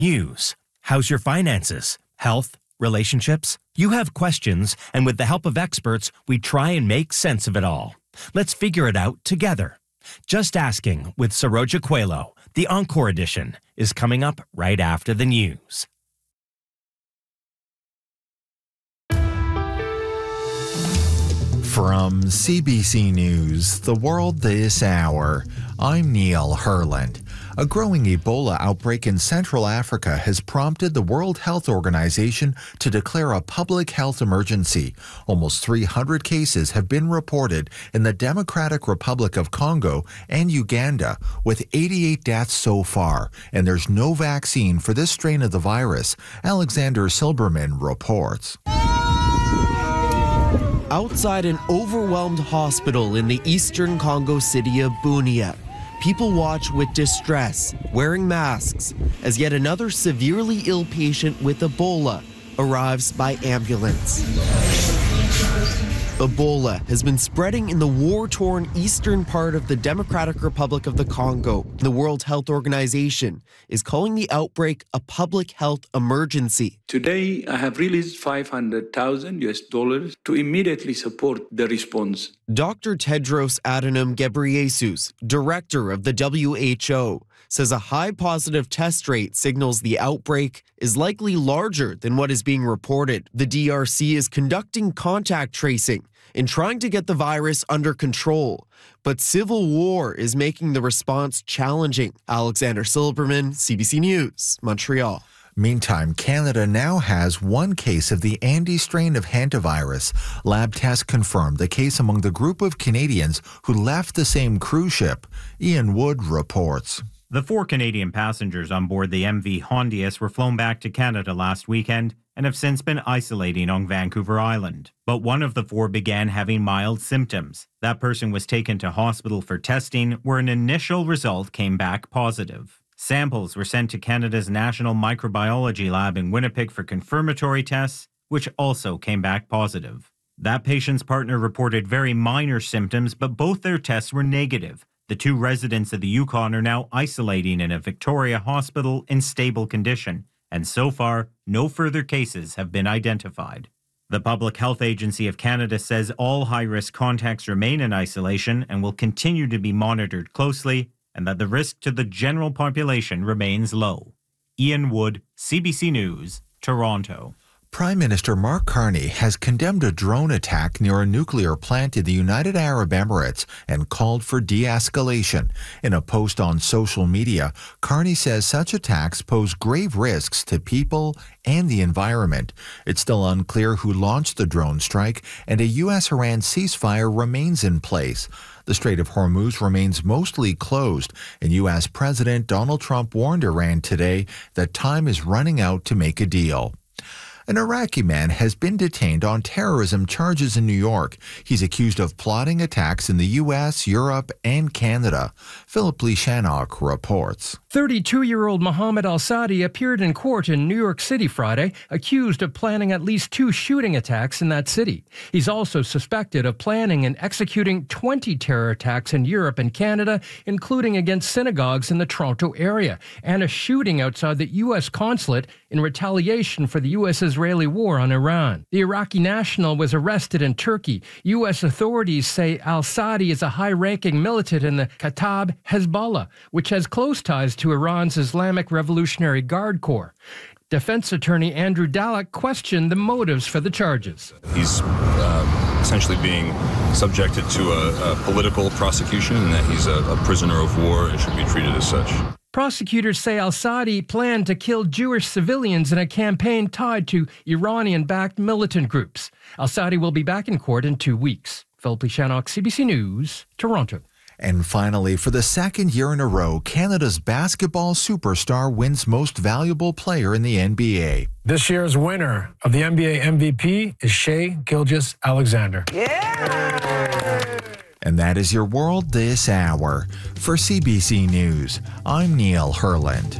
News. How's your finances? Health? Relationships? You have questions, and with the help of experts, we try and make sense of it all. Let's figure it out together. Just Asking with Saroja Coelho, the Encore edition, is coming up right after the news. From CBC News, The World This Hour, I'm Neil Herland. A growing Ebola outbreak in Central Africa has prompted the World Health Organization to declare a public health emergency. Almost 300 cases have been reported in the Democratic Republic of Congo and Uganda, with 88 deaths so far, and there's no vaccine for this strain of the virus. Alexander Silberman reports. Outside an overwhelmed hospital in the eastern Congo city of Bunia, people watch with distress, wearing masks, as yet another severely ill patient with Ebola arrives by ambulance. Ebola has been spreading in the war-torn eastern part of the Democratic Republic of the Congo. The World Health Organization is calling the outbreak a public health emergency. Today, I have released $500,000 to immediately support the response. Dr. Tedros Adhanom Ghebreyesus, director of the WHO, says a high positive test rate signals the outbreak is likely larger than what is being reported. The DRC is conducting contact tracing in trying to get the virus under control, but civil war is making the response challenging. Alexander Silberman, CBC News, Montreal. Meantime, Canada now has one case of the Andes strain of hantavirus. Lab tests confirmed the case among the group of Canadians who left the same cruise ship. Ian Wood reports. The 4 Canadian passengers on board the MV Hondius were flown back to Canada last weekend and have since been isolating on Vancouver Island. But one of the 4 began having mild symptoms. That person was taken to hospital for testing, where an initial result came back positive. Samples were sent to Canada's National Microbiology Lab in Winnipeg for confirmatory tests, which also came back positive. That patient's partner reported very minor symptoms, but both their tests were negative. The 2 residents of the Yukon are now isolating in a Victoria hospital in stable condition, and so far, no further cases have been identified. The Public Health Agency of Canada says all high-risk contacts remain in isolation and will continue to be monitored closely, and that the risk to the general population remains low. Ian Wood, CBC News, Toronto. Prime Minister Mark Carney has condemned a drone attack near a nuclear plant in the United Arab Emirates and called for de-escalation. In a post on social media, Carney says such attacks pose grave risks to people and the environment. It's still unclear who launched the drone strike, and a U.S.-Iran ceasefire remains in place. The Strait of Hormuz remains mostly closed, and U.S. President Donald Trump warned Iran today that time is running out to make a deal. An Iraqi man has been detained on terrorism charges in New York. He's accused of plotting attacks in the U.S., Europe, and Canada. Philip Lishanok reports. 32-year-old Mohammed Al-Sadi appeared in court in New York City Friday, accused of planning at least 2 shooting attacks in that city. He's also suspected of planning and executing 20 terror attacks in Europe and Canada, including against synagogues in the Toronto area, and a shooting outside the U.S. consulate in retaliation for the U.S.-Israeli war on Iran. The Iraqi national was arrested in Turkey. U.S. authorities say Al-Sadi is a high-ranking militant in the Kataib Hezbollah, which has close ties to Iran's Islamic Revolutionary Guard Corps. Defense attorney Andrew Dallek questioned the motives for the charges. He's essentially being subjected to a political prosecution, and that he's a prisoner of war and should be treated as such. Prosecutors say Al-Sadi planned to kill Jewish civilians in a campaign tied to Iranian-backed militant groups. Al-Sadi will be back in court in 2 weeks. Philip Lishanok, CBC News, Toronto. And finally, for the second year in a row, Canada's basketball superstar wins Most Valuable Player in the NBA. This year's winner of the NBA MVP is Shai Gilgeous-Alexander. Yeah! And that is your World This Hour. For CBC News, I'm Neil Herland.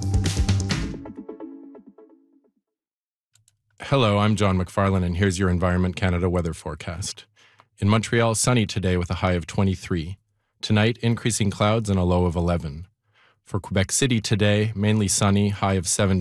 Hello, I'm John McFarlane, and here's your Environment Canada weather forecast. In Montreal, sunny today with a high of 23. Tonight, increasing clouds and a low of 11. For Quebec City today, mainly sunny, high of 70.